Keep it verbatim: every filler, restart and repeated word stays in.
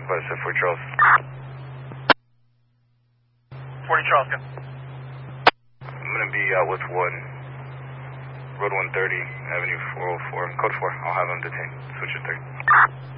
But it's for Charles. forty Charles, go. I'm going to be out with one. Road one thirty, Avenue four oh four. Code four. I'll have him detained. Switch at three.